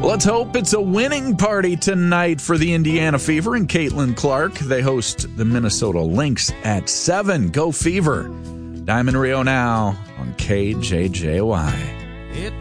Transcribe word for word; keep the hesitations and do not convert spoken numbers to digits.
Let's hope it's a winning party tonight for the Indiana Fever and Caitlin Clark. They host the Minnesota Lynx at seven. Go Fever. Diamond Rio now on K J J Y. It